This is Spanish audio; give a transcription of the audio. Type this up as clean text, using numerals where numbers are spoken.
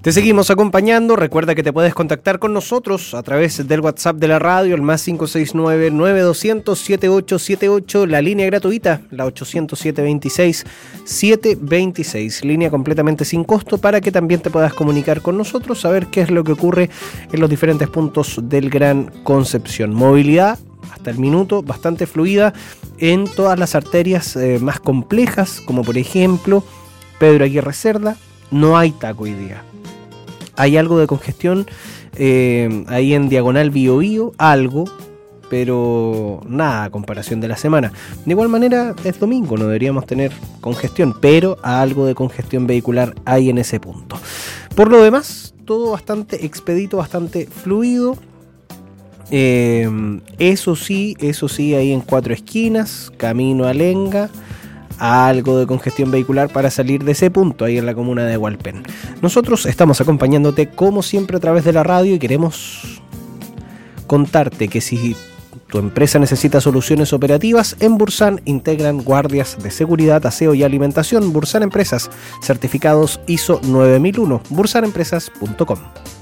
Te seguimos acompañando. Recuerda que te puedes contactar con nosotros a través del WhatsApp de la radio, el más 569-9200-7878, la línea gratuita, la 807-26-726, línea completamente sin costo para que también te puedas comunicar con nosotros, saber qué es lo que ocurre en los diferentes puntos del Gran Concepción. Movilidad hasta el minuto bastante fluida en todas las arterias más complejas, como por ejemplo Pedro Aguirre Cerda. No hay taco hoy día. Hay algo de congestión ahí en Diagonal Bío Bío, algo, pero nada a comparación de la semana. De igual manera es domingo, no deberíamos tener congestión, pero algo de congestión vehicular hay en ese punto. Por lo demás, todo bastante expedito, bastante fluido. Eso sí, ahí en Cuatro Esquinas, camino a Lenga, algo de congestión vehicular para salir de ese punto ahí en la comuna de Hualpén. Nosotros estamos acompañándote como siempre a través de la radio y queremos contarte que si tu empresa necesita soluciones operativas, en Bursan integran guardias de seguridad, aseo y alimentación. Bursan Empresas, certificados ISO 9001, bursanempresas.com.